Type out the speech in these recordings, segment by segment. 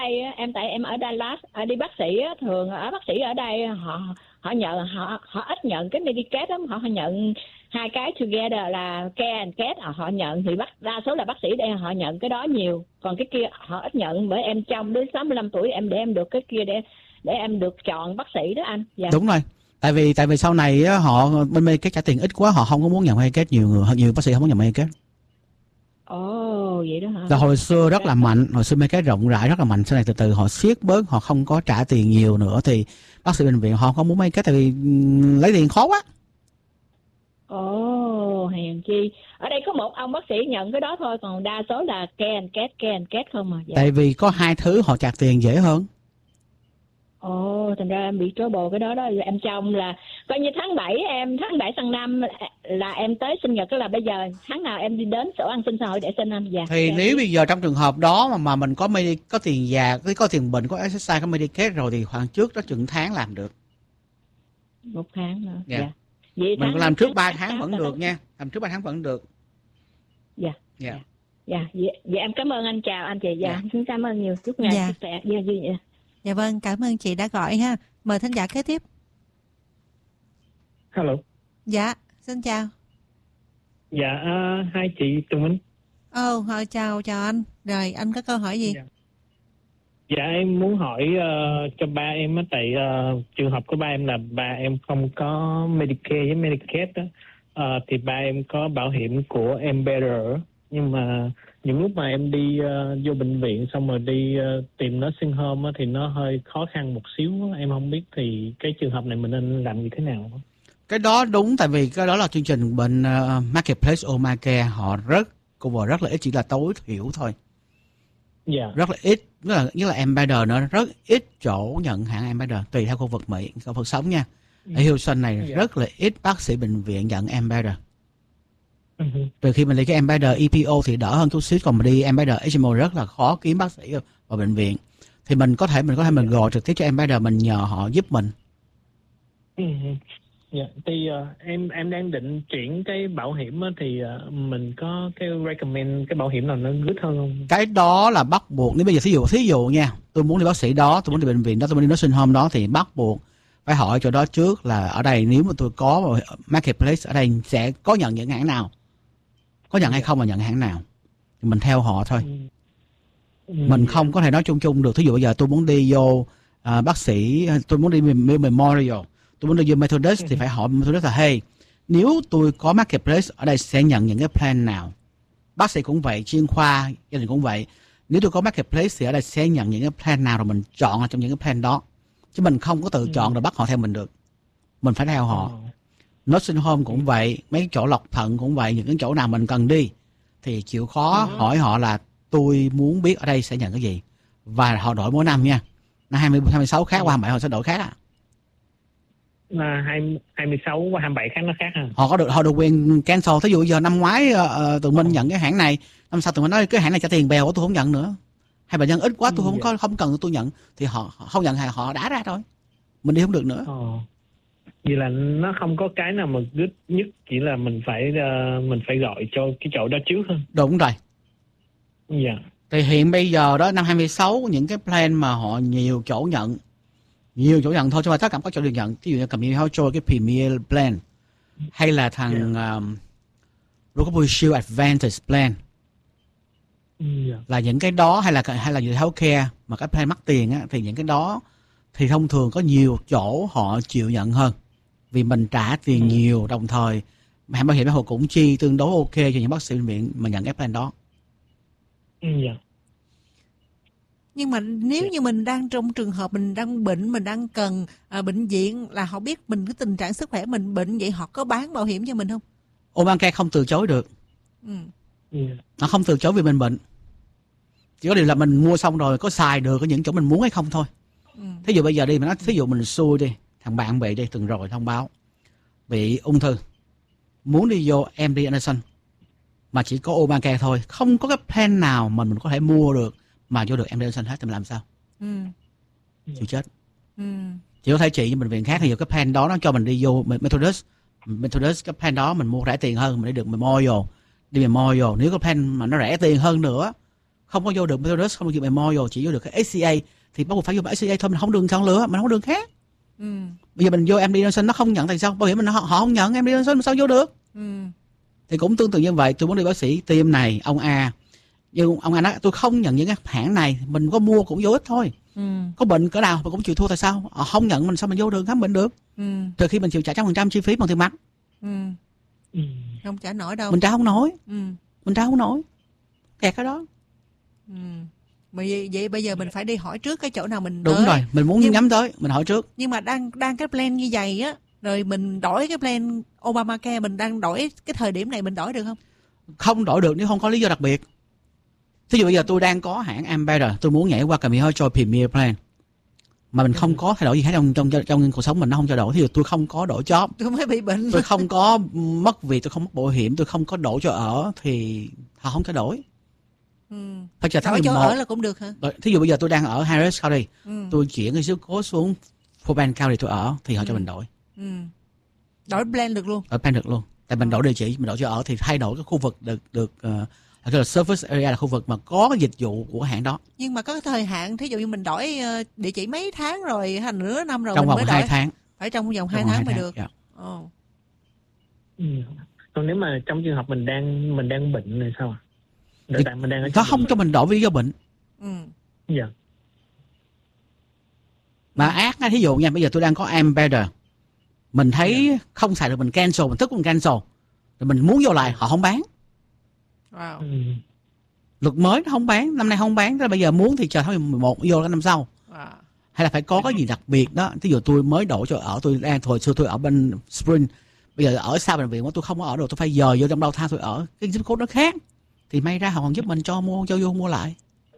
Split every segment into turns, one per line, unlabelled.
đây á, tại em ở Dallas, đi bác sĩ á, thường ở bác sĩ ở đây họ nhận họ ít nhận cái Medicaid lắm, họ nhận hai cái together là care and care họ nhận, thì đa số là bác sĩ đây họ nhận cái đó nhiều, còn cái kia họ ít nhận, bởi em trong đến 65 tuổi để em được cái kia để em được chọn bác sĩ đó anh. Dạ.
Đúng rồi. Tại vì sau này á, họ bên Medicaid trả tiền ít quá, họ không có muốn nhận Medicaid, nhiều bác sĩ không muốn nhận Medicaid.
Vậy đó hả?
Là hồi xưa rất là mạnh, hồi xưa Medicaid rộng rãi rất là mạnh, sau này từ từ họ siết bớt, họ không có trả tiền nhiều nữa, thì bác sĩ bệnh viện họ không muốn Medicaid tại vì lấy tiền khó quá.
Hèn chi. Ở đây có một ông bác sĩ nhận cái đó thôi, còn đa số là care and care không mà. Dạ.
Tại vì có hai thứ họ trả tiền dễ hơn.
Thành ra em bị trouble cái đó em trong là coi như tháng 7 sang năm là em tới sinh nhật, là bây giờ tháng nào em đi đến sổ an sinh xã hội để xin anh. Dạ.
Thì nếu bây giờ trong trường hợp đó mà mình có tiền già, có tiền bệnh, có SSI, có Medicaid rồi thì khoảng trước đó chừng tháng làm được.
1 tháng nữa.
Dạ.
Vậy
mình làm trước 3 tháng vẫn được nha, làm trước 3 tháng vẫn được.
Dạ.
Dạ.
Dạ. Dạ em cảm ơn anh, chào anh chị. Dạ. Xin cảm ơn nhiều, chúc ngày sức khỏe.
Dạ vâng, cảm ơn chị đã gọi ha. Mời thính giả kế tiếp.
Hello.
Dạ, xin chào.
Dạ, hai chị Tùng Minh.
Chào anh. Rồi, anh có câu hỏi gì?
Dạ em muốn hỏi cho ba em á, tại trường hợp của ba em là ba em không có Medicare với Medicaid á, thì ba em có bảo hiểm của Embedded, nhưng mà những lúc mà em đi vô bệnh viện xong rồi đi tìm nursing home á, thì nó hơi khó khăn một xíu á. Em không biết thì cái trường hợp này mình nên làm như thế nào?
Cái đó đúng, tại vì cái đó là chương trình bên Marketplace Obamacare, họ cover rất là ít, chỉ là tối thiểu thôi.
Dạ.
Rất là ít, nhất là Embedded nữa, rất ít chỗ nhận hạng Embedded, tùy theo khu vực Mỹ, khu vực sống nha. Ở Houston này rất là ít bác sĩ bệnh viện nhận Embedded. Từ khi mình đi cái Embedded EPO thì đỡ hơn chút xíu, còn mình đi Embedded HMO rất là khó kiếm bác sĩ vào bệnh viện. Thì mình có thể mình gọi trực tiếp cho Embedded, mình nhờ họ giúp mình.
Dạ, thì em đang định chuyển cái bảo hiểm á, thì mình có cái recommend cái bảo hiểm nào nó good hơn không?
Cái đó là bắt buộc. Nếu bây giờ thí dụ nha, tôi muốn đi bác sĩ đó, tôi muốn đi bệnh viện đó, tôi muốn đi nursing home đó, thì bắt buộc phải hỏi chỗ đó trước là ở đây nếu mà tôi có Marketplace ở đây sẽ có nhận những hãng nào, có nhận hay không, và nhận hãng nào thì mình theo họ thôi. Mình không có thể nói chung chung được. Thí dụ bây giờ tôi muốn đi vô bác sĩ, tôi muốn đi Memorial, tôi muốn đi vô Methodist, thì phải hỏi Methodist là hey, nếu tôi có Marketplace ở đây sẽ nhận những cái plan nào. Bác sĩ cũng vậy, chuyên khoa gia đình cũng vậy, nếu tôi có Marketplace thì ở đây sẽ nhận những cái plan nào, rồi mình chọn trong những cái plan đó, chứ mình không có tự chọn rồi bắt họ theo mình được, mình phải theo họ. Nursing home cũng vậy, mấy chỗ lọc thận cũng vậy, những cái chỗ nào mình cần đi thì chịu khó hỏi họ là tôi muốn biết ở đây sẽ nhận cái gì, và họ đổi mỗi năm nha. Năm 26 khác qua 27 họ sẽ đổi khác à.
Là 26 qua 27 khác nó khác à.
Họ được quyền cancel. Thí dụ giờ năm ngoái tụi mình nhận cái hãng này, năm sau tụi mình nói cái hãng này trả tiền bèo của tôi không nhận nữa, hay bệnh nhân ít quá tôi không cần tôi nhận, thì họ không nhận hàng, họ đá ra thôi, mình đi không được nữa.
Vậy là nó không có cái nào mà good nhất, chỉ là mình phải gọi cho cái chỗ đó trước thôi.
Đúng rồi.
Dạ.
Thì hiện bây giờ đó, năm 26 những cái plan mà họ nhiều chỗ nhận thôi, chứ mà tất cả các chỗ đều nhận. Ví dụ như Community Health Choice, cái Premier Plan, hay là thằng Blue Blue Shield Advantage Plan, là những cái đó, hay là Healthcare mà cái plan mắc tiền á, thì những cái đó thì thông thường có nhiều chỗ họ chịu nhận hơn, vì mình trả tiền nhiều, đồng thời hãng bảo hiểm họ cũng chi tương đối ok cho những bác sĩ bệnh viện mà nhận cái plan đó.
Nhưng mà nếu như mình đang trong trường hợp mình đang bệnh, mình đang cần bệnh viện, là họ biết mình cái tình trạng sức khỏe mình bệnh, vậy họ có bán bảo hiểm cho mình không?
Obamacare không từ chối được. Nó không từ chối vì mình bệnh. Chỉ có điều là mình mua xong rồi có xài được ở những chỗ mình muốn hay không thôi. Thí dụ bây giờ đi, mình nói thí dụ mình xui đi, thằng bạn bị đi, từng rồi thông báo bị ung thư, muốn đi vô MD Anderson mà chỉ có Obamacare thôi, không có cái plan nào mà mình có thể mua được mà vô được MD Anderson hết, thì mình làm sao? Chịu chết. Chỉ có thể trị như bệnh viện khác, thì cái plan đó nó cho mình đi vô Methodist, cái plan đó mình mua rẻ tiền hơn, mình đi được Memorial. Nếu cái plan mà nó rẻ tiền hơn nữa, không có vô được Methodist, không có vô Memorial, chỉ vô được cái HCA, thì bắt buộc phải vô HCA thôi, mình không đường chọn lựa, mình không có đường khác. Bây giờ mình vô MD Anderson nó không nhận, tại sao? Bảo hiểm mình họ không nhận MD Anderson, mình sao vô được? Thì cũng tương tự như vậy, tôi muốn đi bác sĩ tim này, ông A. Nhưng ông A nói tôi không nhận những cái hãng này, mình có mua cũng vô ích thôi. Có bệnh cỡ nào mình cũng chịu thua, tại sao? Họ không nhận mình, sao mình vô đường khám bệnh được? Trừ khi mình chịu trả 100% chi phí bằng tiền mặt.
Không trả nổi đâu.
Mình trả không nổi. Mình trả không nổi. Kẹt cái đó.
Vậy bây giờ mình phải đi hỏi trước cái chỗ nào mình
đúng
tới.
Rồi, mình muốn nhắm tới, mình hỏi trước.
Nhưng mà đang cái plan như vậy á, rồi mình đổi cái plan Obamacare, mình đang đổi cái thời điểm này mình đổi được không?
Không đổi được nếu không có lý do đặc biệt. Thí dụ bây giờ tôi đang có hãng Ambetter, tôi muốn nhảy qua Camille cho Premier Plan, mà mình không có thay đổi gì hết trong cuộc sống mình, nó không cho đổi. Thí dụ tôi không có đổi job,
tôi mới bị bệnh,
tôi không có mất việc, tôi không mất bảo hiểm, tôi không có đổi chỗ ở, thì họ không cho đổi. Phải chờ tháng 11.
Đổi chỗ ở là cũng được hả?
Thí dụ bây giờ tôi đang ở Harris County, tôi chuyển cái số cố xuống Fulton County tôi ở, thì họ cho mình đổi.
Đổi plan được luôn.
Đổi plan được luôn. Tại mình đổi địa chỉ, mình đổi chỗ ở thì thay đổi cái khu vực được gọi là service area, là khu vực mà có cái dịch vụ của hãng đó.
Nhưng mà có cái thời hạn, thí dụ như mình đổi địa chỉ mấy tháng rồi, hay nửa năm rồi
trong
mình
vòng
mới
2
đổi.
tháng.
Phải trong vòng 2 tháng mới được.
Dạ.
Còn nếu mà trong trường hợp mình đang bệnh thì sao ạ? Mình đang
nó không cho mình đổi vì lý do bệnh.
Dạ.
Mà ác á, thí dụ nha, bây giờ tôi đang có Ambetter, mình thấy không xài được, mình cancel, mình tức mình cancel, rồi mình muốn vô lại, họ không bán. Luật mới nó không bán, năm nay không bán, bây giờ muốn thì chờ tháng 11 vô cái năm sau. Hay là phải có cái gì đặc biệt đó. Ví dụ tôi mới đổi chỗ ở, tôi đang hồi xưa tôi ở bên Spring, bây giờ ở xa bệnh viện của tôi không có ở được, tôi phải dời vô trong đâu tha tôi ở, cái zip code nó khác, thì may ra họ còn giúp mình cho vô mua lại.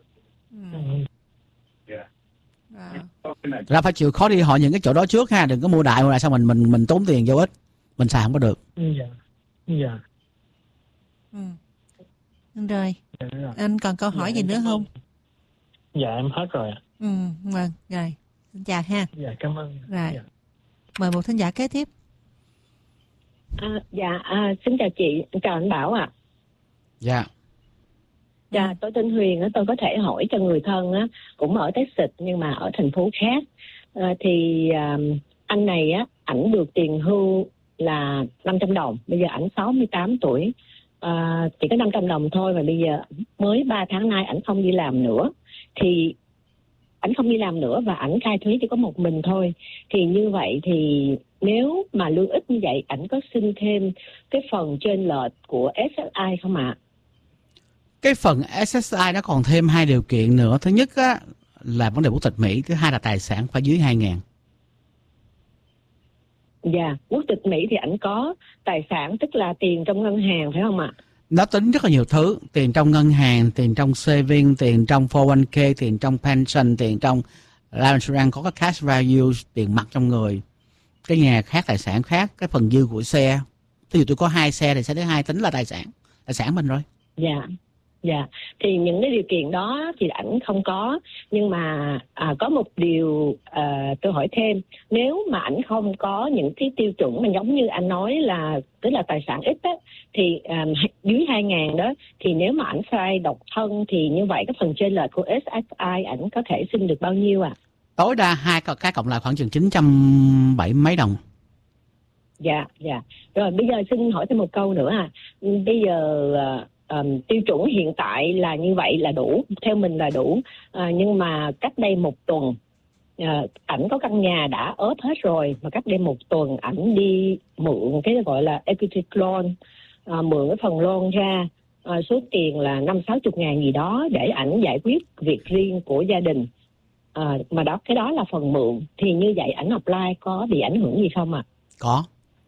Ra phải chịu khó đi hỏi những cái chỗ đó trước ha, đừng có mua đại sao mình tốn tiền vô ích, mình xài không có được.
Rồi. Anh còn câu hỏi gì nữa không?
Dạ em hết rồi ạ.
Vâng, rồi. Xin chào ha.
Dạ cảm ơn.
Rồi. Mời một thính giả kế tiếp.
Xin chào chị, chào anh Bảo ạ.
Dạ.
Dạ, tôi tên Huyền á, tôi có thể hỏi cho người thân á, cũng ở Texas nhưng mà ở thành phố khác. Anh này á, ảnh được tiền hưu là 500 đồng, bây giờ ảnh 68 tuổi. Chỉ có 500 đồng thôi, mà bây giờ mới 3 tháng nay ảnh không đi làm nữa. Thì ảnh không đi làm nữa và ảnh khai thuế chỉ có một mình thôi. Thì như vậy thì nếu mà lương ít như vậy, ảnh có xin thêm cái phần trên lệch của SSI không ạ?
Cái phần SSI nó còn thêm 2 điều kiện nữa. Thứ nhất á, là vấn đề quốc tịch Mỹ. Thứ hai là tài sản phải dưới 2.000.
Dạ, quốc tịch Mỹ thì ảnh có tài sản, tức là tiền trong ngân hàng phải không ạ?
Nó tính rất là nhiều thứ. Tiền trong ngân hàng, tiền trong saving, tiền trong 401k, tiền trong pension, tiền trong life insurance, có cái cash value, tiền mặt trong người. Cái nhà khác, tài sản khác, cái phần dư của xe. Ví dụ tôi có 2 xe thì xe thứ 2 tính là tài sản mình rồi.
Dạ, thì những cái điều kiện đó thì ảnh không có. Nhưng mà có một điều tôi hỏi thêm. Nếu mà ảnh không có những cái tiêu chuẩn mà giống như anh nói là tức là tài sản ít á, thì dưới 2.000 đó, thì nếu mà ảnh sai độc thân thì như vậy cái phần trên lệch của SSI ảnh có thể xin được bao nhiêu ạ?
Tối đa hai cái cộng lại khoảng chừng 970 mấy đồng.
Dạ. Rồi bây giờ xin hỏi thêm một câu nữa bây giờ tiêu chuẩn hiện tại là như vậy là đủ, theo mình là đủ. Nhưng mà cách đây 1 tuần ảnh có căn nhà đã ốp hết rồi, mà cách đây 1 tuần ảnh đi mượn cái gọi là equity loan, mượn cái phần loan ra, số tiền là 50-60 ngàn gì đó để ảnh giải quyết việc riêng của gia đình. Mà cái đó là phần mượn, thì như vậy ảnh apply có bị ảnh hưởng gì không ạ?
Có.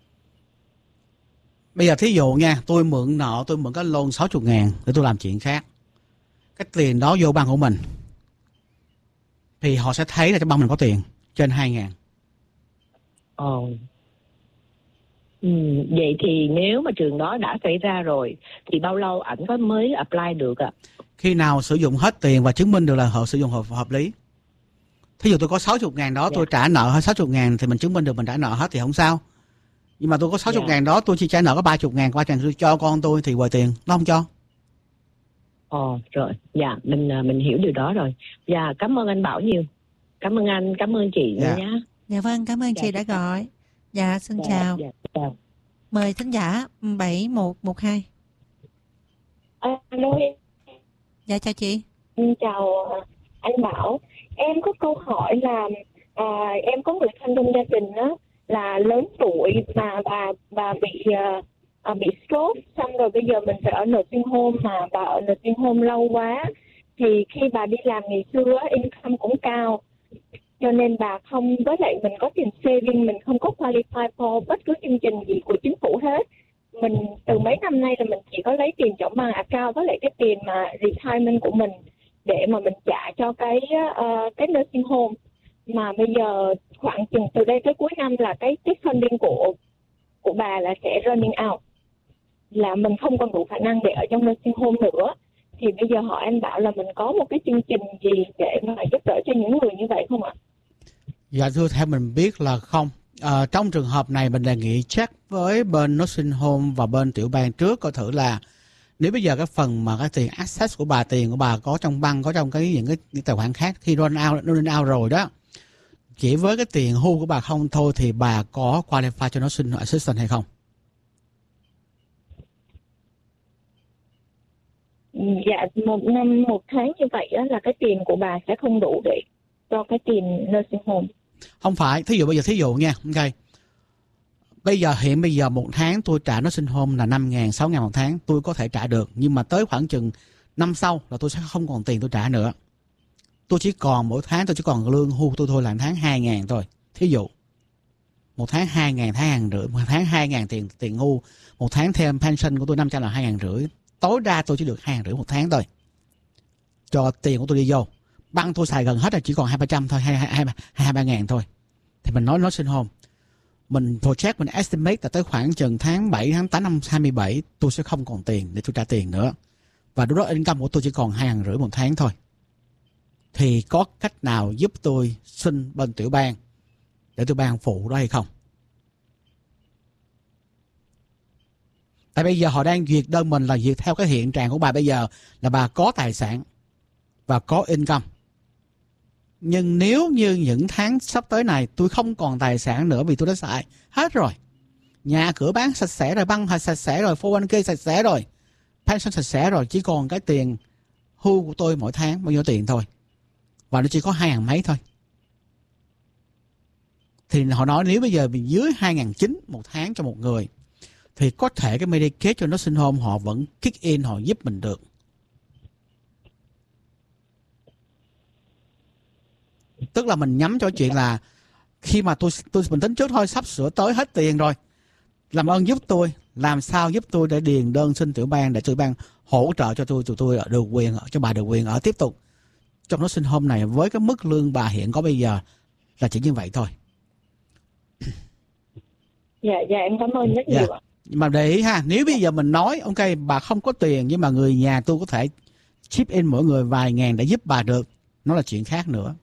Bây giờ thí dụ nha, tôi mượn cái loan 60 ngàn để tôi làm chuyện khác. Cái tiền đó vô băng của mình, thì họ sẽ thấy là trong băng mình có tiền trên 2.000.
Vậy thì nếu mà trường đó đã xảy ra rồi thì bao lâu ảnh có mới apply được ạ?
Khi nào sử dụng hết tiền và chứng minh được là họ sử dụng hợp lý. Thí dụ tôi có 60 ngàn đó, tôi trả nợ hết 60 ngàn thì mình chứng minh được mình trả nợ hết thì không sao. Nhưng mà tôi có 60 ngàn đó, tôi chỉ trả nợ có 30 ngàn tôi cho con tôi thì quay tiền, nó không cho.
Rồi, dạ, mình hiểu điều đó rồi. Dạ, cảm ơn anh Bảo nhiều. Cảm ơn anh, cảm ơn chị
Dạ.
nhé.
Dạ vâng, cảm ơn chị đã gọi. Dạ, xin chào.
Dạ, chào.
Mời thính giả 7112.
Alo,
Dạ, chào chị.
chào anh Bảo. Em có câu hỏi là em có người thân trong gia đình đó là lớn tuổi mà bà bị stroke, xong rồi bây giờ mình phải ở nursing home, mà bà ở nursing home lâu quá thì khi bà đi làm ngày xưa income cũng cao, cho nên bà không, với lại mình có tiền saving, mình không có qualify for bất cứ chương trình gì của chính phủ hết. Mình từ mấy năm nay là mình chỉ có lấy tiền trong bằng account với lại cái tiền mà retirement của mình để mà mình trả cho cái nursing home. Mà bây giờ khoảng chừng từ đây tới cuối năm là cái funding của bà là sẽ running out, là mình không còn đủ khả năng để ở trong nursing home nữa. Thì bây giờ họ anh bảo là mình có một cái chương trình gì để mà giúp đỡ cho những người như vậy không ạ?
Dạ thưa, theo mình biết là không. Trong trường hợp này mình đề nghị check với bên nursing home và bên tiểu bang trước, coi thử là nếu bây giờ cái phần mà cái tiền access của bà, tiền của bà có trong băng, có trong những cái tài khoản khác, khi run out rồi đó, chỉ với cái tiền hưu của bà không thôi, thì bà có qualify cho nursing assistant hay không?
Dạ, một tháng như vậy đó là cái tiền của bà sẽ không đủ để cho cái tiền nursing home.
Không phải, thí dụ nha, ok. Bây giờ một tháng tôi trả nursing home là 5.000, 6.000 một tháng, tôi có thể trả được, nhưng mà tới khoảng chừng năm sau là tôi sẽ không còn tiền tôi trả nữa. Tôi chỉ còn mỗi tháng tôi chỉ còn lương hưu tôi thôi là tháng 2.000 thôi. Thí dụ một tháng 2.000, tháng 1.500, một tháng 2.000 tiền hưu, một tháng thêm pension của tôi 500 là 2.500. Tối đa tôi chỉ được 2.500 một tháng thôi cho tiền của tôi đi vô. Băng tôi xài gần hết là chỉ còn 200-300 thôi, 2-3 thôi. Thì mình nói nursing home, mình project, mình estimate là tới khoảng chừng tháng 7, tháng 8 năm 27 tôi sẽ không còn tiền để tôi trả tiền nữa. Và lúc đó income của tôi chỉ còn 2.500 một tháng thôi. Thì có cách nào giúp tôi xin bên tiểu bang để tiểu bang phụ đó hay không? Tại bây giờ họ đang duyệt đơn mình là duyệt theo cái hiện trạng của bà bây giờ là bà có tài sản và có income. Nhưng nếu như những tháng sắp tới này tôi không còn tài sản nữa vì tôi đã xài hết rồi, nhà cửa bán sạch sẽ rồi, băng sạch sẽ rồi, 401k sạch sẽ rồi, pension sạch sẽ rồi, chỉ còn cái tiền hưu của tôi mỗi tháng bao nhiêu tiền thôi, và nó chỉ có 2.000 mấy thôi. Thì họ nói nếu bây giờ mình dưới 2.900 một tháng cho một người thì có thể cái Medicaid cho nursing home họ vẫn kick in, họ giúp mình được. Tức là mình nhắm cho chuyện là khi mà mình tính trước thôi, sắp sửa tới hết tiền rồi, làm ơn giúp tôi, làm sao giúp tôi để điền đơn xin tiểu bang để tiểu bang hỗ trợ cho tụi tôi được quyền, cho bà được quyền ở tiếp tục trong nursing home này với cái mức lương bà hiện có bây giờ là chỉ như vậy thôi.
Dạ em cảm ơn rất nhiều ạ.
Mà để ý ha, nếu bây giờ mình nói ok bà không có tiền nhưng mà người nhà tôi có thể chip in mỗi người vài ngàn để giúp bà được, nó là chuyện khác nữa.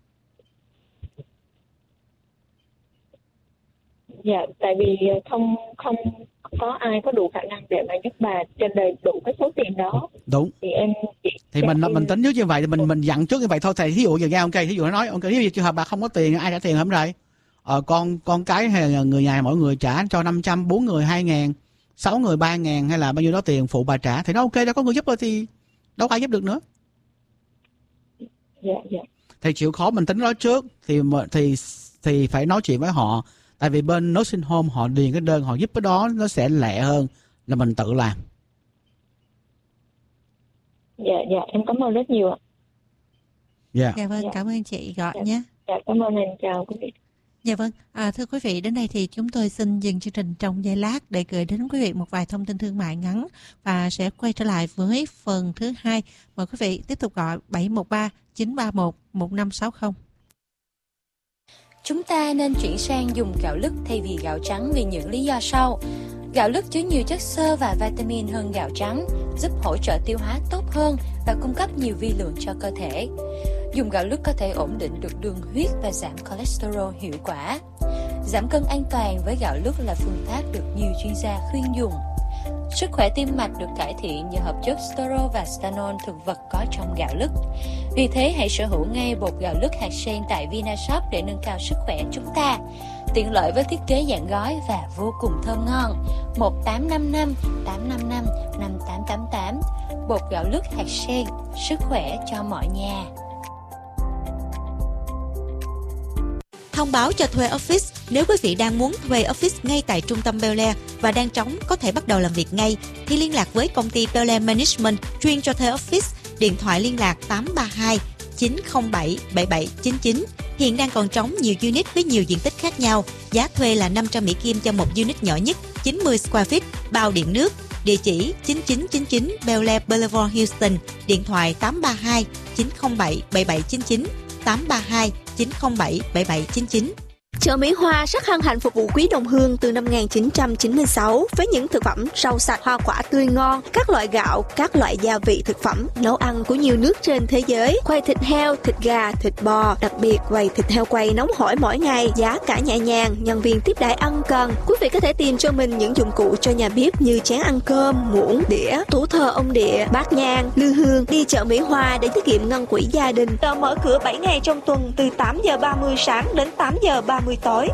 Dạ, tại vì không có ai có đủ khả năng để mà giúp bà trên đời đủ cái số tiền đó.
Đúng. Thì mình tính trước như vậy, thì mình dặn trước như vậy thôi. Thầy thí dụ giờ nghe ok, thí dụ nó nói ok, nếu như trường hợp bà không có tiền, ai trả tiền không rồi? Con cái hay người nhà mỗi người trả cho 500, 4 người 2.000, 6 người 3.000 hay là bao nhiêu đó tiền phụ bà trả thì nó ok, đã có người giúp rồi thì đâu có ai giúp được nữa.
Dạ.
Thì chịu khó mình tính đó trước thì phải nói chuyện với họ. Tại vì bên nursing home họ điền cái đơn, họ giúp cái đó nó sẽ lẹ hơn là mình tự làm.
Dạ, em cảm ơn rất nhiều ạ.
Dạ
vâng, cảm ơn chị gọi nhé.
Dạ, cảm ơn anh, chào quý vị.
Dạ vâng, thưa quý vị, đến đây thì chúng tôi xin dừng chương trình trong giây lát để gửi đến quý vị một vài thông tin thương mại ngắn và sẽ quay trở lại với phần thứ 2. Mời quý vị tiếp tục gọi 713 931 1560.
Chúng ta nên chuyển sang dùng gạo lứt thay vì gạo trắng vì những lý do sau. Gạo lứt chứa nhiều chất xơ và vitamin hơn gạo trắng, giúp hỗ trợ tiêu hóa tốt hơn và cung cấp nhiều vi lượng cho cơ thể. Dùng gạo lứt có thể ổn định được đường huyết và giảm cholesterol hiệu quả. Giảm cân an toàn với gạo lứt là phương pháp được nhiều chuyên gia khuyên dùng. Sức khỏe tim mạch được cải thiện nhờ hợp chất sterol và stanol thực vật có trong gạo lứt. Vì thế hãy sở hữu ngay bột gạo lứt hạt sen tại Vinashop để nâng cao sức khỏe chúng ta. Tiện lợi với thiết kế dạng gói và vô cùng thơm ngon. 1855 855 5888. Bột gạo lứt hạt sen, sức khỏe cho mọi nhà.
Thông báo cho thuê office. Nếu quý vị đang muốn thuê office ngay tại trung tâm Bel Air và đang trống có thể bắt đầu làm việc ngay, thì liên lạc với công ty Bel Air Management chuyên cho thuê office. Điện thoại liên lạc 832 907 7799. Hiện đang còn trống nhiều unit với nhiều diện tích khác nhau. Giá thuê là 500 Mỹ Kim cho một unit nhỏ nhất, 90 square feet, bao điện nước. Địa chỉ 9999 Bel Air Boulevard, Houston. Điện thoại 832 907 7799, 832 907 7799.
Chợ Mỹ Hoa rất hân hạnh phục vụ quý đồng hương từ năm 1996 với những thực phẩm rau sạch, hoa quả tươi ngon, các loại gạo, các loại gia vị thực phẩm nấu ăn của nhiều nước trên thế giới, quầy thịt heo, thịt gà, thịt bò, đặc biệt quầy thịt heo quay nóng hổi mỗi ngày, giá cả nhẹ nhàng, nhân viên tiếp đãi ân cần. Quý vị có thể tìm cho mình những dụng cụ cho nhà bếp như chén ăn cơm, muỗng, đĩa, tủ thờ ông địa, bát nhang, lư hương. Đi chợ Mỹ Hoa để tiết kiệm ngân quỹ gia đình. Chợ mở cửa 7 ngày trong tuần từ 8 giờ 30 sáng đến 8 giờ 30 tối.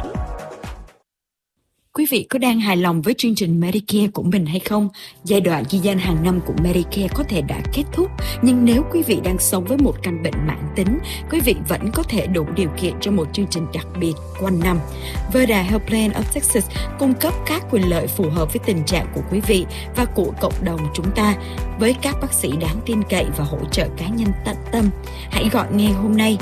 Quý vị có đang hài lòng với chương trình Medicare của mình hay không? Giai đoạn ghi danh hàng năm của Medicare có thể đã kết thúc, nhưng nếu quý vị đang sống với một căn bệnh mãn tính, quý vị vẫn có thể đủ điều kiện cho một chương trình đặc biệt quanh năm. Verda Health Plan of Texas cung cấp các quyền lợi phù hợp với tình trạng của quý vị và của cộng đồng chúng ta, với các bác sĩ đáng tin cậy và hỗ trợ cá nhân tận tâm. Hãy gọi ngay hôm nay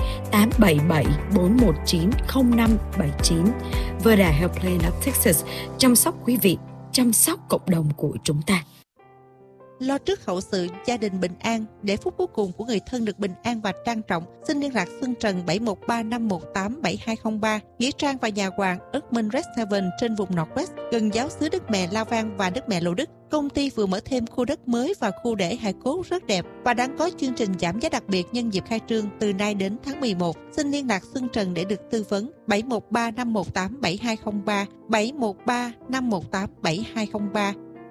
877-419-0579. Verda Health Plan of Texas, chăm sóc quý vị, chăm sóc cộng đồng của chúng ta.
Lo trước hậu sự gia đình bình an, để phút cuối cùng của người thân được bình an và trang trọng. Xin liên lạc Xuân Trần 713-518-7203, Nghĩa Trang và nhà hoàng Erdman Red Seven trên vùng Northwest, gần giáo xứ Đức Mẹ La Vang và Đức Mẹ Lộ Đức. Công ty vừa mở thêm khu đất mới và khu để hài cốt rất đẹp và đang có chương trình giảm giá đặc biệt nhân dịp khai trương từ nay đến tháng 11. Xin liên lạc Xuân Trần để được tư vấn. 713-518-7203, 713-518-7203.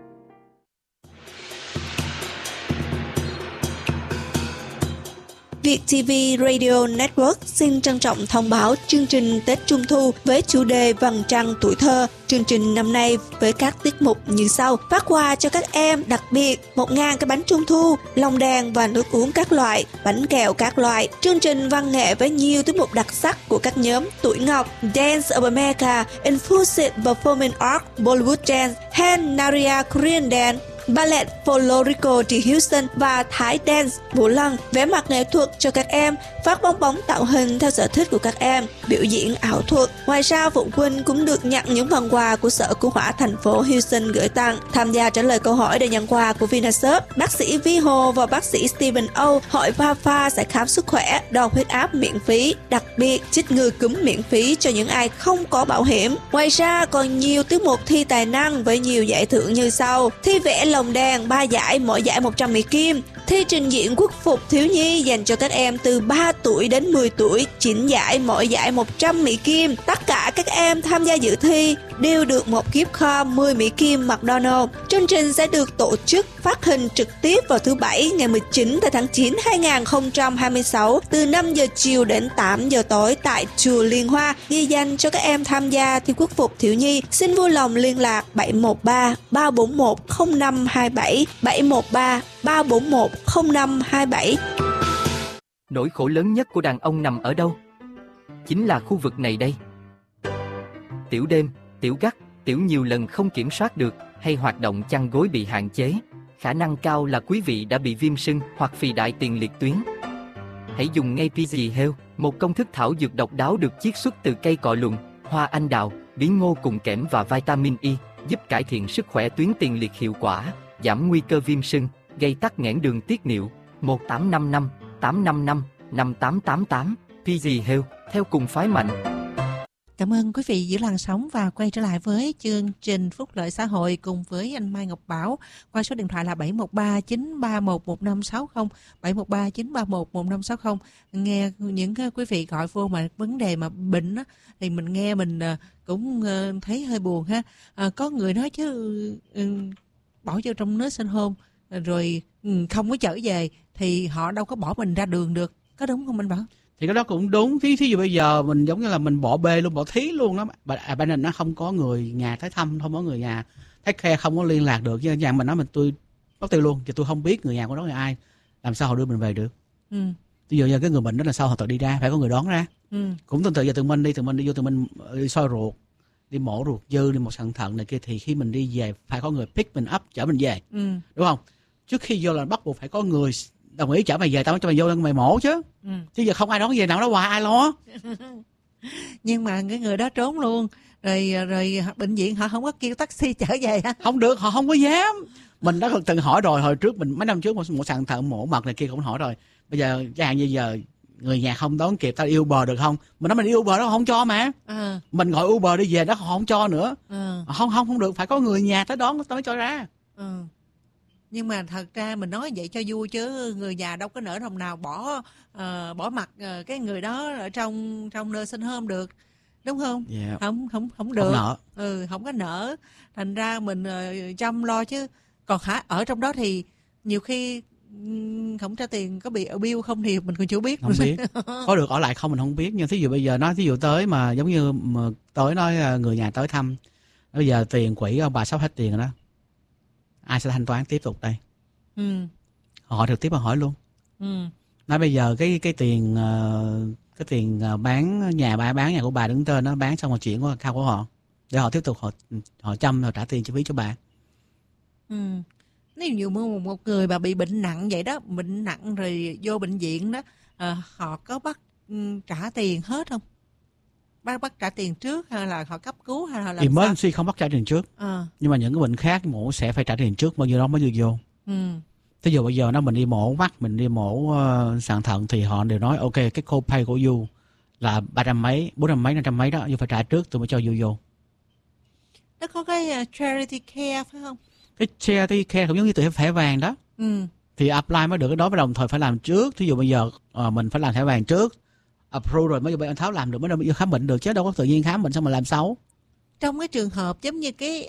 Việt TV Radio Network xin trân trọng thông báo chương trình Tết Trung Thu với chủ đề Vầng Trăng Tuổi Thơ. Chương trình năm nay với các tiết mục như sau: phát quà cho các em đặc biệt 1.000 cái bánh Trung Thu, lồng đèn và nước uống các loại, bánh kẹo các loại. Chương trình văn nghệ với nhiều tiết mục đặc sắc của các nhóm Tuổi Ngọc, Dance of America, Infused Performing Art, Bollywood Dance, Hand Naria Korean Dance, Ballet Folklorico de Houston và Thái Dance Vũ Lân. Vẽ mặt nghệ thuật cho các em, phát bong bóng tạo hình theo sở thích của các em, biểu diễn ảo thuật. Ngoài ra, phụ huynh cũng được nhận những phần quà của Sở Cứu hỏa thành phố Houston gửi tặng. Tham gia trả lời câu hỏi để nhận quà của Vinashop, bác sĩ Vi Hồ và bác sĩ Stephen O hội Pha sẽ khám sức khỏe, đo huyết áp miễn phí, đặc biệt chích ngừa cúm miễn phí cho những ai không có bảo hiểm. Ngoài ra, còn nhiều tiết mục thi tài năng với nhiều giải thưởng như sau: thi vẽ lồng đèn 3 giải, mỗi giải 100 Mỹ Kim; thi trình diễn quốc phục thiếu nhi dành cho các em từ 3 tuổi đến 10 tuổi, 9 giải, mỗi giải 100 Mỹ Kim. Tất cả các em tham gia dự thi đều được một gift card 10 Mỹ Kim McDonald's. Chương trình sẽ được tổ chức phát hình trực tiếp vào thứ Bảy ngày 19 tháng 9 2026 từ 5 giờ chiều đến 8 giờ tối tại chùa Liên Hoa. Ghi danh cho các em tham gia thi quốc phục thiếu nhi, xin vui lòng liên lạc 713-341-0527, 713-341-0527.
Nỗi khổ lớn nhất của đàn ông nằm ở đâu? Chính là khu vực này đây. Tiểu đêm, tiểu gắt, tiểu nhiều lần không kiểm soát được, hay hoạt động chăn gối bị hạn chế. Khả năng cao là quý vị đã bị viêm sưng hoặc phì đại tiền liệt tuyến. Hãy dùng ngay PG Health, một công thức thảo dược độc đáo được chiết xuất từ cây cọ lùn, hoa anh đào, bí ngô cùng kẽm và vitamin E, giúp cải thiện sức khỏe tuyến tiền liệt hiệu quả, giảm nguy cơ viêm sưng, gây tắc nghẽn đường tiết niệu. 1855 855 5888 PG Health, theo cùng phái mạnh.
Cảm ơn quý vị giữ làn sóng và quay trở lại với chương trình Phúc Lợi Xã Hội cùng với anh Mai Ngọc Bảo qua số điện thoại là 713-931-1560, 713-931-1560. Nghe những quý vị gọi vô mà vấn đề mà bệnh á, thì mình nghe mình cũng thấy hơi buồn ha. Có người nói chứ bỏ vô trong nursing home rồi không có trở về thì họ đâu có bỏ mình ra đường được, có đúng không anh Bảo?
Thì cái đó cũng đúng. Thí dụ bây giờ mình giống như là mình bỏ bê luôn, bỏ thí luôn đó. Bên này nó không có người nhà tới thăm, không có người nhà take care, không có liên lạc được. Chứ nhà mình nói mình tôi mất tiêu luôn, chứ tôi không biết người nhà của nó là ai, làm sao họ đưa mình về được. Ví dụ như cái người bệnh đó là sao họ tự đi ra, phải có người đón ra. Cũng tương tự giờ tụi mình đi vô, tụi mình đi soi ruột, đi mổ ruột dư, đi mổ sàn thận này kia, thì khi mình đi về phải có người pick mình up chở mình về, đúng không? Trước khi vô là bắt buộc phải có người đồng ý chở mày về, tao mới cho mày vô mày mổ chứ. Chứ giờ không ai đón về nào đó hoài, ai lo.
Nhưng mà cái người đó trốn luôn rồi bệnh viện họ không có kêu taxi chở về hả?
Không được, họ không có dám. Mình đã từng hỏi rồi, hồi trước mình mấy năm trước một sàn thận mổ mật này kia cũng hỏi rồi. Bây giờ chẳng hạn như giờ người nhà không đón kịp, tao Uber được không? Mình nói mình đi Uber đó không cho mà. Mình gọi Uber đi về đó họ không cho nữa. Không được, phải có người nhà tới đón tao mới cho ra.
Nhưng mà thật ra mình nói vậy cho vui chứ người nhà đâu có nỡ lòng nào bỏ mặc cái người đó ở trong nursing home được, đúng không?
Yeah.
Không được.
Không nỡ.
Không có nỡ. Thành ra mình chăm lo chứ. Còn ở trong đó thì nhiều khi không trả tiền, có bị bill không thì mình còn chưa biết.
Không biết. Có được ở lại không mình không biết. Nhưng thí dụ bây giờ nói thí dụ tới mà giống như mà tới nói người nhà tới thăm, bây giờ tiền quỹ ông bà sắp hết tiền rồi đó, ai sẽ thanh toán tiếp tục đây? Họ trực tiếp mà hỏi luôn. Nói bây giờ cái tiền bán nhà của bà đứng tên, nó bán xong rồi chuyển qua account của họ để họ tiếp tục họ chăm rồi trả tiền chi phí cho bà.
Nếu như một người mà bị bệnh nặng vậy đó, bệnh nặng rồi vô bệnh viện đó, họ có bắt trả tiền hết không? Bắt trả tiền trước hay là họ cấp cứu hay là làm
emergency không bắt trả tiền trước. Nhưng mà những cái bệnh khác mổ sẽ phải trả tiền trước, bao nhiêu đó mới đưa vô. Thí dụ bây giờ mình đi mổ mắt, mình đi mổ sàn thận thì họ đều nói ok, cái copay của you là 300 mấy, 400 mấy, 500 mấy đó, you phải trả trước tôi mới cho you vô.
Nó có cái charity care phải không?
Cái charity care cũng giống như từ thẻ vàng đó. Thì apply mới được cái đó, và đồng thời phải làm trước. Thí dụ bây giờ mình phải làm thẻ vàng trước, approve rồi mới vô anh Tháo làm được, mới đâu khám bệnh được, chứ đâu có tự nhiên khám bệnh xong mà làm xấu.
Trong cái trường hợp giống như cái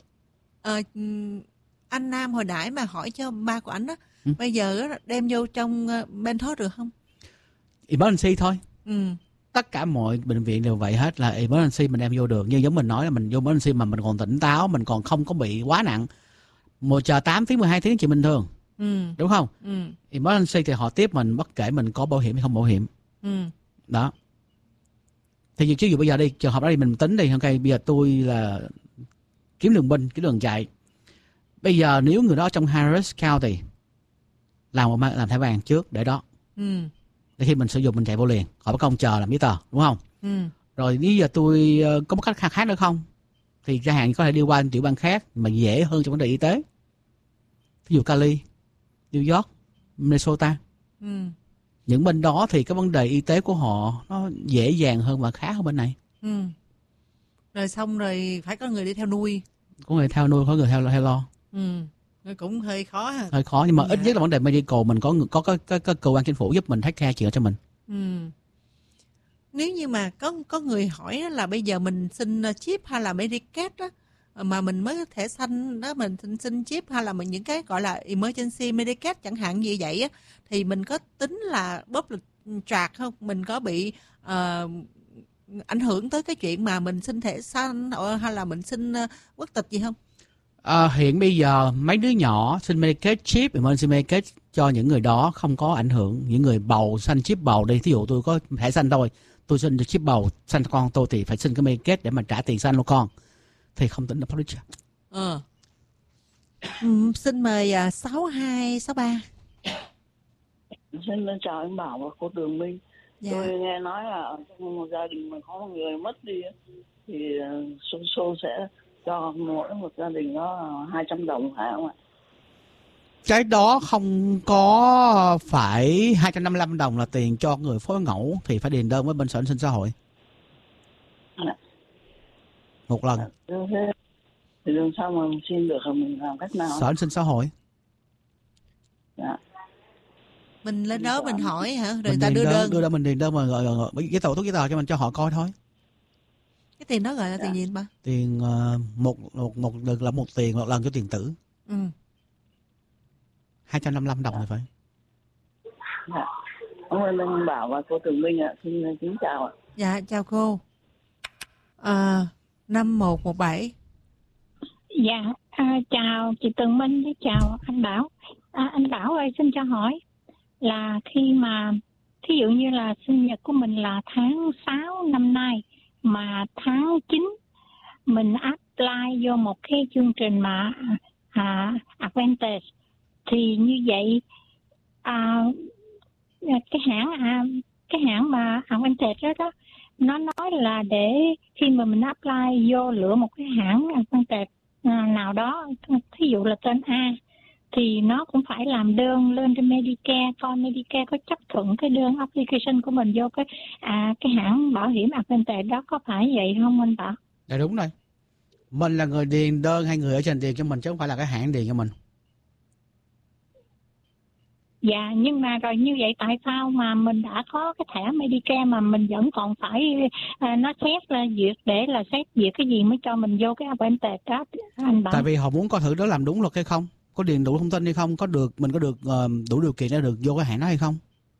anh Nam hồi nãy mà hỏi cho ba của ảnh đó, bây giờ đem vô trong Mentor được không?
Emergency thôi. Tất cả mọi bệnh viện đều vậy hết, là emergency mình đem vô được. Nhưng giống mình nói là mình vô emergency mà mình còn tỉnh táo, mình còn không có bị quá nặng, một chờ 8 tiếng 12 tiếng chuyện bình thường. Đúng không? Emergency thì họ tiếp mình bất kể mình có bảo hiểm hay không bảo hiểm. Đó. Thì ví dụ bây giờ đi, trường hợp đó đi mình tính đi, ok, bây giờ tôi là kiếm đường binh, kiếm đường chạy. Bây giờ nếu người đó trong Harris County làm thẻ vàng trước để đó, để khi mình sử dụng mình chạy vô liền, khỏi bắt công chờ làm giấy tờ, đúng không? Rồi nếu giờ tôi có một cách khác nữa không, thì chẳng hạn có thể đi qua tiểu bang khác mà dễ hơn trong vấn đề y tế. Ví dụ Cali, New York, Minnesota. Những bên đó thì cái vấn đề y tế của họ nó dễ dàng hơn và khá hơn bên này.
Rồi xong rồi phải có người đi theo nuôi.
Có người theo nuôi, có người theo lo.
Cũng hơi khó ha.
Hơi khó, nhưng mà ít nhất là vấn đề medical mình có cơ quan chính phủ giúp mình take care chuyện cho mình.
Nếu như mà có người hỏi là bây giờ mình xin chip hay là Medicaid đó, mà mình mới thẻ xanh đó, mình xin chip hay là mình những cái gọi là emergency Medicaid chẳng hạn như vậy á, thì mình có tính là bóp lịch track không? Mình có bị ảnh hưởng tới cái chuyện mà mình xin thẻ xanh hay là mình xin quốc tịch gì không?
Hiện bây giờ mấy đứa nhỏ xin Medicaid chip, emergency Medicaid cho những người đó không có ảnh hưởng. Những người bầu xin chip bầu đi, thí dụ tôi có thẻ xanh thôi, tôi xin chip bầu xanh cho con tôi thì phải xin cái Medicaid để mà trả tiền xanh cho con, thì không tính là public.
Xin mời 6263.
Xin chào anh Bảo và cô Tường Minh. Tôi nghe nói là ở trong một gia đình mà có một người mất đi thì số sẽ cho mỗi một gia đình đó 200 đồng phải không ạ?
Cái đó không có phải 255 đồng là tiền cho người phối ngẫu, thì phải điền đơn với bên Sở An sinh xã hội một lần.
Thì làm sao mà mình xin được, mình làm cách nào?
Sở An sinh xã hội.
Mình lên đó mình hỏi hả? Rồi
mình
ta đưa đơn
mình điền đơn mà gọi giấy tờ cho mình cho họ coi thôi.
Cái tiền đó gọi là tiền gì ba?
Tiền một lần là một tiền, một lần cho tiền tử. 255 đồng rồi phải.
Dạ. Cảm ơn anh Bảo và cô Tường Minh ạ. Xin kính chào ạ.
Dạ, chào cô. 5117.
Dạ, chào chị Tường Minh với chào anh Bảo. Anh Bảo ơi, xin cho hỏi là khi mà thí dụ như là sinh nhật của mình là tháng 6 năm nay, mà tháng 9 mình apply vô một cái chương trình mà Advantage, thì như vậy cái hãng mà Advantage đó nó nói là để khi mà mình apply vô lựa một cái hãng Advantage nào đó, thí dụ là tên A, thì nó cũng phải làm đơn lên trên Medicare, coi Medicare có chấp thuận cái đơn application của mình vô cái hãng bảo hiểm Advantage đó, có phải vậy không anh Bảo?
Dạ đúng rồi. Mình là người điền đơn hay người ở trên điền cho mình chứ không phải là cái hãng điền cho mình.
Dạ, nhưng mà rồi như vậy tại sao mà mình đã có cái thẻ Medicare mà mình vẫn còn phải nó xét là duyệt để là xét duyệt cái gì mới cho mình vô cái Advantage đó anh Bảo?
Tại vì họ muốn coi thử đó làm đúng luật hay không, có điền đủ thông tin hay không, mình có được đủ điều kiện để được vô cái hãng đó hay không.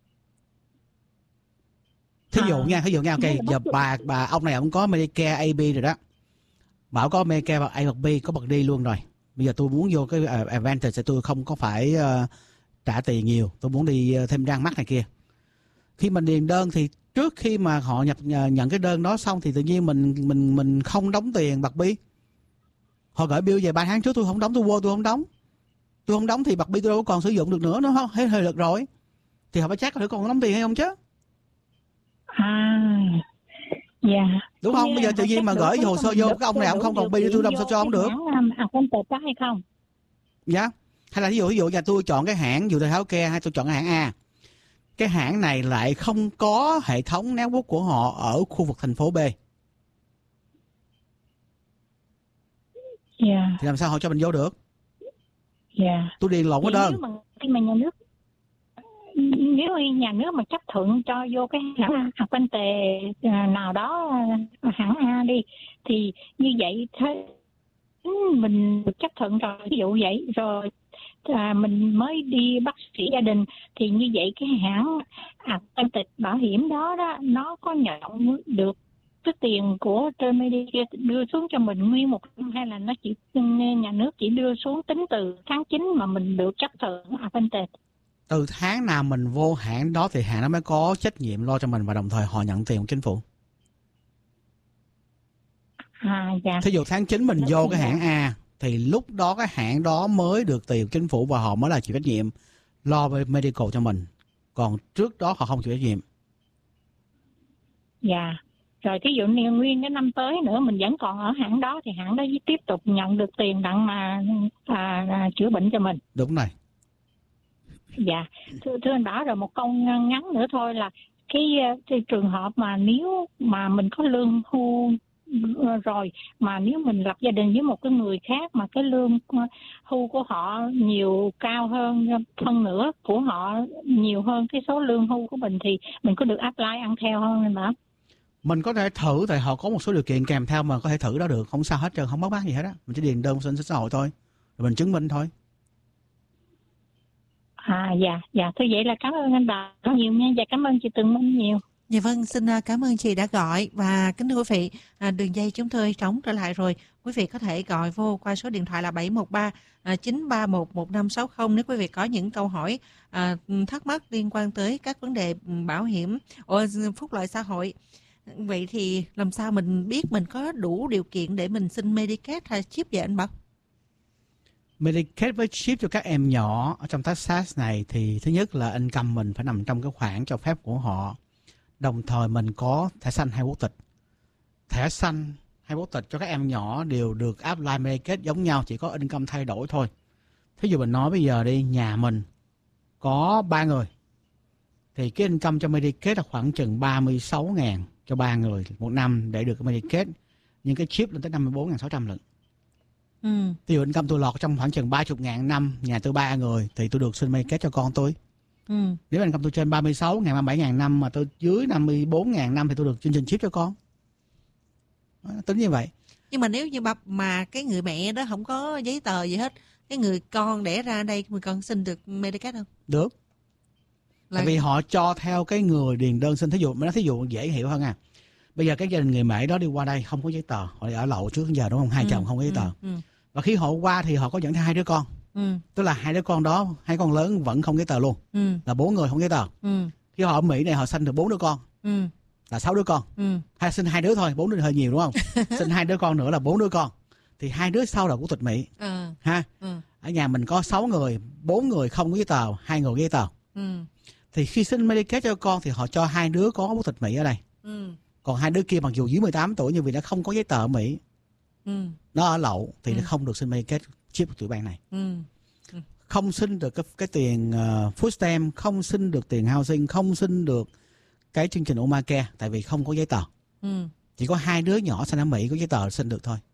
Thí dụ nha, ok, giờ bà ông này ông có Medicare AB rồi đó. Bảo có Medicare A hoặc B, có bậc D luôn rồi. Bây giờ tôi muốn vô cái Advantage thì tôi không có phải trả tiền nhiều, tôi muốn đi thêm răng mắt này kia. Khi mình điền đơn thì trước khi mà họ nhận cái đơn đó xong thì tự nhiên mình không đóng tiền bậc B. Họ gửi bill về 3 tháng trước tôi không đóng, tôi không đóng thì bậc B tôi đâu còn sử dụng được nữa, nó hết hơi lực rồi. Thì họ phải check thử còn đóng tiền hay không chứ.
Dạ.
Đúng không? Bây giờ tự nhiên mà gửi hồ sơ vô cái ông này ông không còn B tôi đâu sao cho ông được.
Advantage đó hay không?
Dạ. Hay là ví dụ nhà tôi chọn cái hãng, dù tôi healthcare hay tôi chọn cái hãng A. Cái hãng này lại không có hệ thống network của họ ở khu vực thành phố B.
Yeah.
Thì làm sao họ cho mình vô được?
Yeah.
Tôi điền lộn cái đơn.
Nếu mà nhà nước mà chấp thuận cho vô cái hãng Advantage nào đó, hãng A đi, thì như vậy thế mình được chấp thuận rồi, ví dụ vậy rồi mình mới đi bác sĩ gia đình, thì như vậy cái hãng Advantage bảo hiểm đó nó có nhận được cái tiền của trên Medicare đưa xuống cho mình nguyên một năm, hay là nó chỉ nhà nước chỉ đưa xuống tính từ tháng 9 mà mình được chấp thuận Advantage?
Từ tháng nào mình vô hãng đó thì hãng nó mới có trách nhiệm lo cho mình và đồng thời họ nhận tiền của chính phủ.
Dạ.
Thí dụ tháng 9 mình vô cái hãng A thì lúc đó cái hãng đó mới được tiền của chính phủ và họ mới là chịu trách nhiệm lo về medical cho mình. Còn trước đó họ không chịu trách nhiệm.
Dạ. Rồi thí dụ như nguyên cái năm tới nữa mình vẫn còn ở hãng đó thì hãng đó tiếp tục nhận được tiền đặng mà chữa bệnh cho mình.
Đúng rồi.
Dạ. Thưa anh Bảo, rồi một câu ngắn nữa thôi là cái trường hợp mà nếu mà mình có lương hưu rồi mà nếu mình lập gia đình với một cái người khác mà cái lương hưu của họ nhiều cao hơn phân nửa của họ nhiều hơn cái số lương hưu của mình, thì mình có được apply ăn theo không anh Bảo?
Mình có thể thử, tại họ có một số điều kiện kèm theo mà có thể thử đó được, không sao hết trơn, không bắt bác gì hết á. Mình chỉ điền đơn xin xã hội thôi, rồi mình chứng minh thôi.
Dạ, thôi vậy là cảm ơn anh Bảo nhiều nha, và cảm ơn chị Tường Minh nhiều.
Dạ vâng, xin cảm ơn chị đã gọi. Và kính thưa quý vị, đường dây chúng tôi trống trở lại rồi. Quý vị có thể gọi vô qua số điện thoại là 713-931-1560 nếu quý vị có những câu hỏi, thắc mắc liên quan tới các vấn đề bảo hiểm, phúc lợi xã hội. Vậy thì làm sao mình biết mình có đủ điều kiện để mình xin Medicaid hay chip vậy anh Bảo?
Medicaid với chip cho các em nhỏ ở trong Texas này thì thứ nhất là income mình phải nằm trong cái khoản cho phép của họ. Đồng thời mình có thẻ xanh hay quốc tịch. Thẻ xanh hay quốc tịch cho các em nhỏ đều được apply Medicaid giống nhau, chỉ có income thay đổi thôi. Thí dụ mình nói bây giờ đi, nhà mình có 3 người thì cái income cho Medicaid là khoảng chừng 36.000 cho 3 người một năm để được cái Medicaid, nhưng cái chip lên tới 54.600 lận. Ví dụ income tôi lọt trong khoảng chừng 30.000 năm, nhà tôi 3 người thì tôi được xin Medicaid cho con tôi. Nếu income tôi trên 36.000, 37.000 năm mà tôi dưới 54.000 năm thì tôi được chương trình chip cho con. Tính như vậy.
Nhưng mà nếu như mà cái người mẹ đó không có giấy tờ gì hết cái người con đẻ ra ở đây, người con xin được Medicaid không?
Được. Tại vì họ cho theo cái người điền đơn xin. Thí dụ dễ hiểu hơn à. Bây giờ cái gia đình người Mỹ đó đi qua đây không có giấy tờ, họ ở lậu trước giờ đúng không? Hai chồng không có giấy tờ. Và khi họ qua thì họ có dẫn theo 2 đứa con. Tức là 2 đứa con đó, 2 con lớn vẫn không giấy tờ luôn. Là 4 người không giấy tờ. Khi họ ở Mỹ này họ sinh được 4 đứa con. Là 6 đứa con. Hay sinh 2 đứa thôi, 4 đứa hơi nhiều đúng không? Sinh 2 đứa con nữa là 4 đứa con. Thì 2 đứa sau là quốc tịch Mỹ. Ha. Ở nhà mình có 6 người, 4 người không có giấy tờ, 2 người có giấy tờ. Thì khi xin Medicaid cho con thì họ cho 2 đứa có quốc tịch Mỹ ở đây. Còn 2 đứa kia mặc dù dưới 18 tuổi nhưng vì nó không có giấy tờ ở Mỹ, nó ở lậu thì nó không được xin Medicaid chip của tiểu bang này. Không xin được cái tiền food stamp, không xin được tiền housing, không xin được cái chương trình Obamacare tại vì không có giấy tờ. Chỉ có 2 đứa nhỏ sinh ở Mỹ có giấy tờ xin được thôi.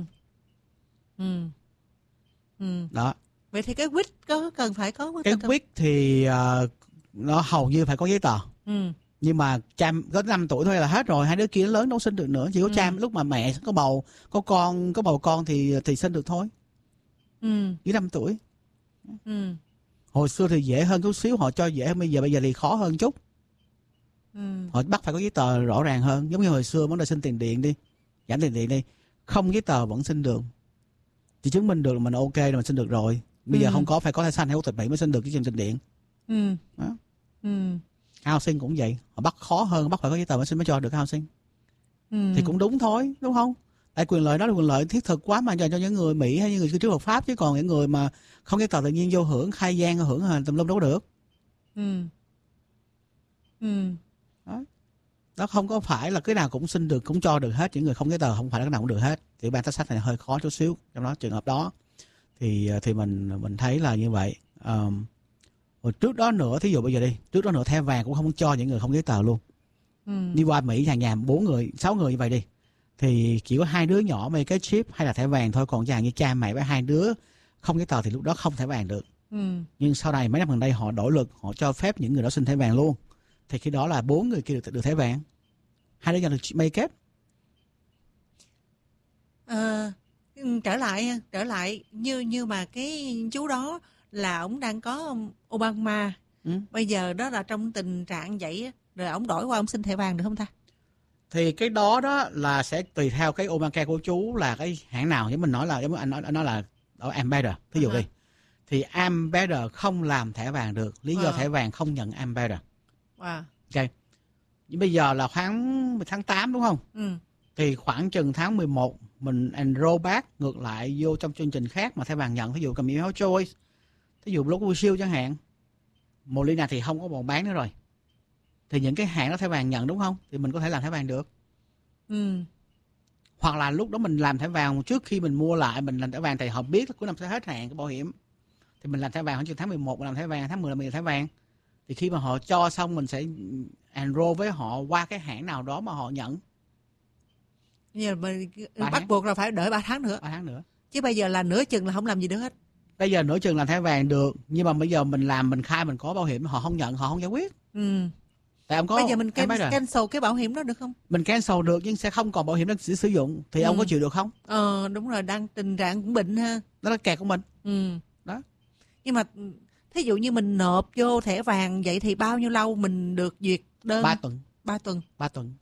Đó.
Vậy thì cái quýt có cần phải có
cái quýt thì nó hầu như phải có giấy tờ. Nhưng mà cha có 5 tuổi thôi là hết rồi, 2 đứa kia lớn đâu sinh được nữa, chỉ có cha lúc mà mẹ có bầu con thì sinh được thôi. Dưới 5 tuổi. Hồi xưa thì dễ hơn chút xíu, họ cho dễ hơn, bây giờ thì khó hơn chút. Họ bắt phải có giấy tờ rõ ràng hơn, giống như hồi xưa vấn đề xin tiền điện đi, giảm tiền điện đi, không giấy tờ vẫn xin được, chỉ chứng minh được là mình ok rồi mình xin được rồi. Bây giờ không có, phải có thẻ xanh hay quốc tịch Mỹ mới xin được cái chương trình điện. Đó. Housing cũng vậy, họ bắt khó hơn, bắt phải có giấy tờ mới cho được housing. Thì cũng đúng thôi, đúng không? Tại quyền lợi đó là quyền lợi thiết thực quá mà dành cho những người Mỹ hay những người cư trú hợp pháp, chứ còn những người mà không giấy tờ tự nhiên vô hưởng khai gian hưởng tùm lum đâu có được. Đó không có phải là cái nào cũng xin được, cũng cho được hết. Những người không giấy tờ không phải là cái nào cũng được hết. Thì ban Texas này hơi khó chút xíu trong đó, trường hợp đó thì mình thấy là như vậy. Rồi trước đó nữa, thí dụ bây giờ đi, trước đó nữa thẻ vàng cũng không cho những người không giấy tờ luôn. Đi qua Mỹ nhà 4 người, 6 người như vậy đi, thì chỉ có 2 đứa nhỏ mấy cái chip hay là thẻ vàng thôi. Còn chẳng như cha mẹ với 2 đứa không giấy tờ thì lúc đó không thẻ vàng được. Nhưng sau này mấy năm gần đây họ đổi luật, họ cho phép những người đó xin thẻ vàng luôn. Thì khi đó là 4 người kia được thẻ vàng, 2 đứa nhỏ được Medicaid.
Trở lại như mà cái chú đó là ông đang có Obama. Bây giờ đó là trong tình trạng vậy rồi ông đổi qua ông xin thẻ vàng được không ta?
Thì cái đó là sẽ tùy theo cái Obamacare của chú là cái hãng nào. Giống mình nói là giống anh nói là ở Ambassador thí dụ đi, thì Ambassador không làm thẻ vàng được, lý do thẻ vàng không nhận Ambassador. Ok. Nhưng bây giờ là tháng 8 đúng không? Thì khoảng chừng tháng 11 mình enroll back ngược lại vô trong chương trình khác mà thẻ vàng nhận, ví dụ cầm Health Choice, ví dụ Blue Shield chẳng hạn. Molina thì không có còn bán nữa rồi. Thì những cái hãng đó thẻ vàng nhận đúng không? Thì mình có thể làm thẻ vàng được. Hoặc là lúc đó mình làm thẻ vàng trước khi mình mua lại, mình làm thẻ vàng thì họ biết là cuối năm sẽ hết hạn cái bảo hiểm. Thì mình làm thẻ vàng khoảng chừng tháng 11 mình làm thẻ vàng, tháng 10 là mình làm thẻ vàng. Thì khi mà họ cho xong mình sẽ enroll với họ qua cái hãng nào đó mà họ nhận.
Giờ bắt buộc là phải đợi 3 tháng nữa.
3 tháng nữa.
Chứ bây giờ là nửa chừng là không làm gì được hết.
Bây giờ nửa chừng làm thẻ vàng được, nhưng mà bây giờ mình làm, mình khai mình có bảo hiểm, họ không nhận, họ không giải quyết. Tại ông có,
bây giờ mình cancel cái bảo hiểm đó được không?
Mình cancel được nhưng sẽ không còn bảo hiểm đó sử dụng. Thì ông có chịu được không?
Đúng rồi, đang tình trạng cũng bệnh ha.
Đó là kẹt của mình. Đó.
Nhưng mà thí dụ như mình nộp vô thẻ vàng vậy thì bao nhiêu lâu mình được duyệt đơn?
3 tuần.
3 tuần.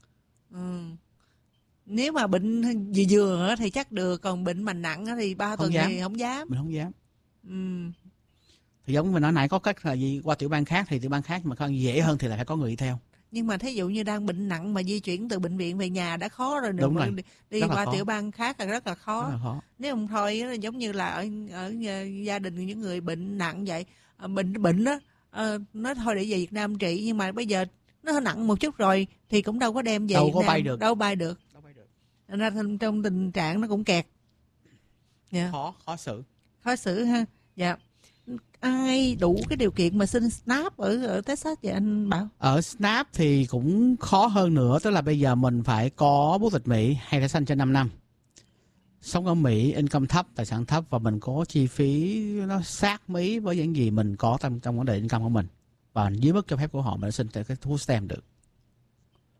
Nếu mà bệnh vừa thì chắc được, còn bệnh mà nặng thì 3 tuần thì không dám.
Mình không dám. Thì giống mình nói nãy, có cách là gì qua tiểu bang khác thì tiểu bang khác mà còn dễ hơn thì là phải có người đi theo.
Nhưng mà thí dụ như đang bệnh nặng mà di chuyển từ bệnh viện về nhà đã khó rồi,
nữa
đi qua tiểu bang khác là rất là khó. Nếu không thôi giống như là ở gia đình những người bệnh nặng vậy, bệnh đó nói thôi để về Việt Nam trị, nhưng mà bây giờ nó nặng một chút rồi thì cũng đâu có đem về Việt Nam, đâu bay được. Nên ra trong tình trạng nó cũng kẹt. Khó xử ha. Dạ. Ai đủ cái điều kiện mà xin SNAP ở Texas vậy anh Bảo?
Ở SNAP thì cũng khó hơn nữa, tức là bây giờ mình phải có quốc tịch Mỹ hay thẻ xanh trên 5 năm. Sống ở Mỹ, income thấp, tài sản thấp, và mình có chi phí nó sát Mỹ với những gì mình có trong vấn đề income của mình. Và dưới mức cho phép của họ mình xin cái food stamp được.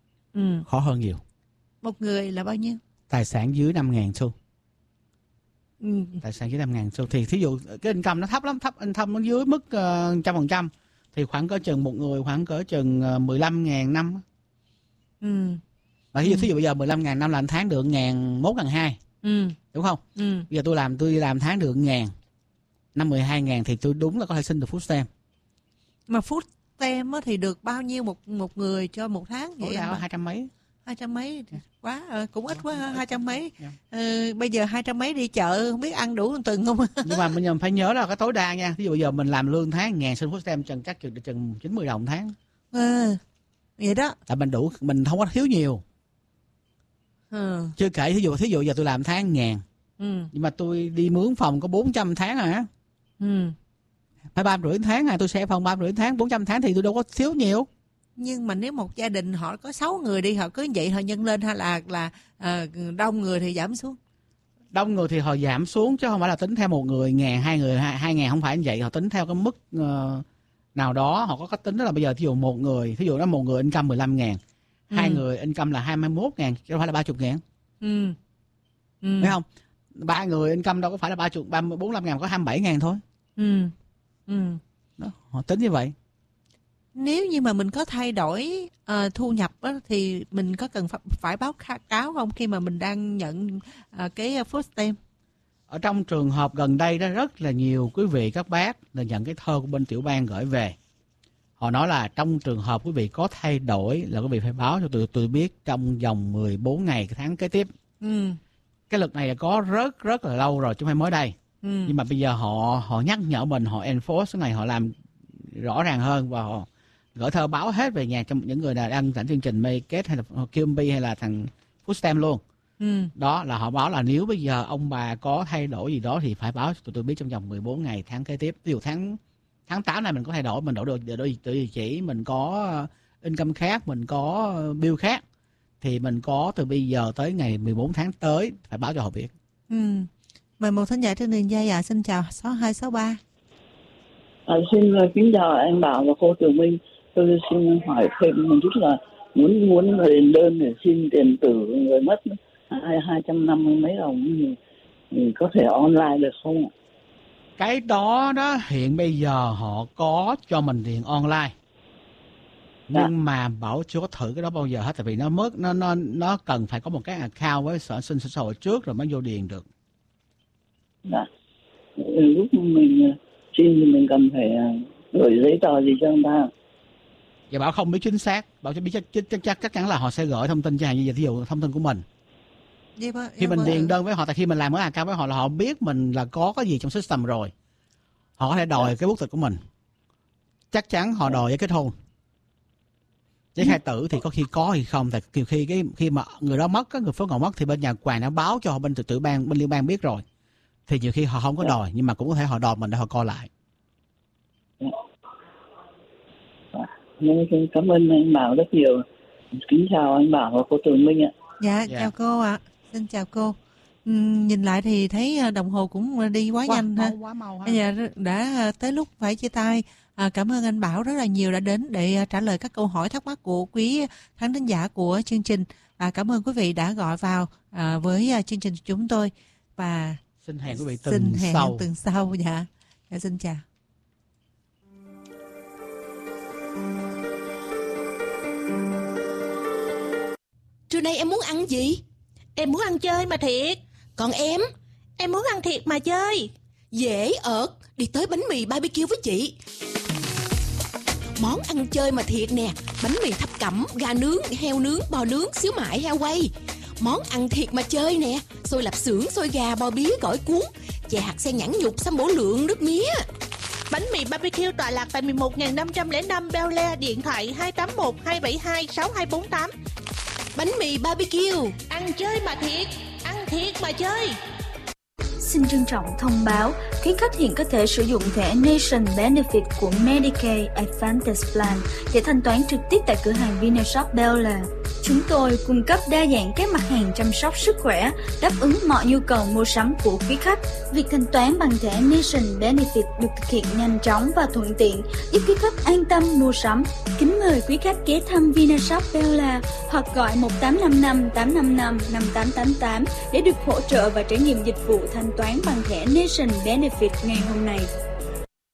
Khó hơn nhiều.
Một người là bao nhiêu?
Tài sản dưới 5.000 xu. Tài sản dưới 5.000 xu. Thì thí dụ cái income nó thấp lắm, income nó dưới mức 100%, thì khoảng cỡ chừng một người khoảng cỡ chừng 15.000 năm. Mà thí dụ bây giờ 15.000 năm là anh tháng được 1.200, đúng không? Bây giờ tôi làm tháng được 1.000, năm 12.000 thì tôi đúng là có thể xin được food stamp.
Mà food stamp thì được bao nhiêu một người cho một tháng vậy?
200 mấy.
200 mấy quá, cũng ít quá, 200 mấy. Bây giờ 200 mấy đi chợ không biết ăn đủ một tuần không?
Nhưng mà mình phải nhớ là cái tối đa nha. Ví dụ bây giờ mình làm lương tháng 1.000 xin food stamp chắc chừng 90 đồng tháng.
Vậy đó.
Tại mình đủ, mình không có thiếu nhiều. Chưa kể thí dụ giờ tôi làm tháng 1.000, nhưng mà tôi đi mướn phòng có 400 tháng hả? Phải 350 tháng tôi sẽ phòng 350 tháng, 400 tháng thì tôi đâu có thiếu nhiều.
Nhưng mà nếu một gia đình họ có 6 người đi, họ cứ vậy họ nhân lên, hay là đông người thì giảm xuống?
Đông người thì họ giảm xuống chứ không phải là tính theo một người 1.000, 2 người 2.000, không phải như vậy. Họ tính theo cái mức nào đó. Họ có cách tính đó là bây giờ thí dụ một người, thí dụ đó một người income 15.000, 2 người income là 21.000, chứ không phải là 30.000. Thấy không? 3 người income đâu có phải là 45.000, có 27.000 thôi. Đó, họ tính như vậy.
Nếu như mà mình có thay đổi thu nhập đó, thì mình có cần phải báo cáo không khi mà mình đang nhận cái food stamp?
Ở trong trường hợp gần đây đó, rất là nhiều quý vị các bác là nhận cái thơ của bên tiểu bang gửi về. Họ nói là trong trường hợp quý vị có thay đổi là quý vị phải báo cho tôi biết trong vòng 14 ngày cái tháng kế tiếp. Cái luật này là có rất là lâu rồi chứ không phải mới đây. Nhưng mà bây giờ họ nhắc nhở mình, họ enforce cái này, họ làm rõ ràng hơn và họ gửi thơ báo hết về nhà cho những người nào đang sẵn chương trình Medicaid hay là QMB hay là thằng food stamp luôn. Đó là họ báo là nếu bây giờ ông bà có thay đổi gì đó thì phải báo cho tôi biết trong vòng 14 ngày tháng kế tiếp. Ví dụ tháng 8 này mình có thay đổi, mình đổi địa chỉ, mình có income khác, mình có bill khác, thì mình có từ bây giờ tới ngày 14 tháng tới phải báo cho họ biết.
Mời một thính giả trên đường dây xin chào 6263.
Xin kính chào anh Bảo và cô Tiểu Minh. Tôi xin hỏi thêm một chút là muốn điền đơn để xin tiền tử người mất 250 mấy đồng thì có thể online được không ạ?
Cái đó hiện bây giờ họ có cho mình điền online. Nhưng mà Bảo chưa có thử cái đó bao giờ hết, tại vì nó cần phải có một cái account với sở sinh xã hội trước rồi mới vô điền được.
Lúc mình xin thì mình cần phải gửi giấy tờ gì cho người ta?
Dạ Bảo không biết chính xác, Bảo chỉ biết chắc chắn là họ sẽ gửi thông tin cho hàng như vậy, ví dụ thông tin của mình. Khi mình điền đơn với họ, tại khi mình làm cái account với họ là họ biết mình là có cái gì trong system rồi, họ có thể đòi cái quốc tịch của mình. Chắc chắn họ đòi giấy kết hôn. Giấy khai tử thì có khi có hay không, tại nhiều khi khi mà người đó mất, người phước ngộ mất thì bên nhà quản đã báo cho bên tự bang, bên liên bang biết rồi, thì nhiều khi họ không có đòi, nhưng mà cũng có thể họ đòi mình để họ coi lại.
Cảm ơn anh Bảo rất nhiều. Kính chào anh Bảo và cô Tường Minh ạ.
Dạ. Chào cô ạ. Xin chào cô. Nhìn lại thì thấy đồng hồ cũng đi quá nhanh ha.
Quá mau ha.
Bây giờ đã tới lúc phải chia tay. Cảm ơn anh Bảo rất là nhiều đã đến để trả lời các câu hỏi thắc mắc của quý khán thính giả của chương trình. Cảm ơn quý vị đã gọi vào với chương trình chúng tôi, và
xin hẹn quý vị tuần
sau. Dạ, xin chào.
Trưa nay em muốn ăn gì?
Em muốn ăn chơi mà thiệt.
Còn em?
Em muốn ăn thiệt mà chơi.
Dễ ợt, đi tới bánh mì BBQ với chị. Món ăn chơi mà thiệt nè. Bánh mì thập cẩm, gà nướng, heo nướng, bò nướng, xíu mại, heo quay. Món ăn thiệt mà chơi nè. Xôi lạp xưởng, xôi gà, bò bía, gỏi cuốn, chè hạt sen nhãn nhục, sâm bổ lượng, nước mía.
Bánh mì BBQ tọa lạc tại 11.505 Bel Air, điện thoại 281 272 6248.
Bánh mì BBQ,
ăn chơi mà thiệt, ăn thiệt mà chơi.
Xin trân trọng thông báo, quý khách hiện có thể sử dụng thẻ Nation Benefit của Medicaid Advantage Plan để thanh toán trực tiếp tại cửa hàng Vinashop Bel Air. Chúng tôi cung cấp đa dạng các mặt hàng chăm sóc sức khỏe, đáp ứng mọi nhu cầu mua sắm của quý khách. Việc thanh toán bằng thẻ Nation Benefit được thực hiện nhanh chóng và thuận tiện, giúp quý khách an tâm mua sắm. Kính mời quý khách ghé thăm Vinashop Bella hoặc gọi 1855 855 5888 để được hỗ trợ và trải nghiệm dịch vụ thanh toán bằng thẻ Nation Benefit ngày hôm nay.